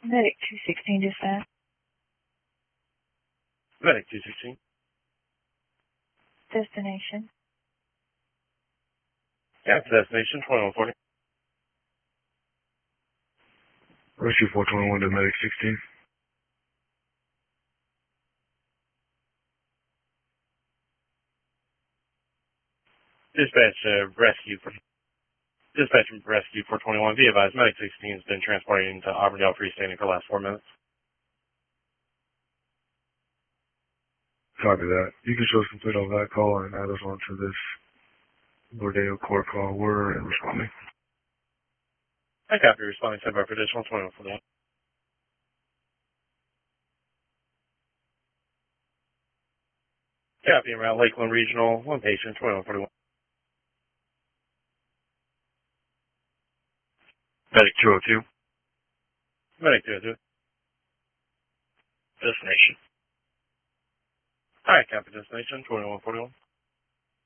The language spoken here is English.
Medic 216 dispatch. Medic 216. Destination. Destination 2140. Rescue 421 to Medic 16. Dispatch Rescue 421. Be advised, Medic 16 has been transported into Auburndale freestanding for the last 4 minutes. Copy that. You can show us complete on that call and add us onto this Rodeo Court call. We're responding. I copy, responding to by for additional 2140. Copy around Lakeland Regional, 1 patient, 2141. Medic 202. Medic 202. Destination. Alright, copy destination, 2141.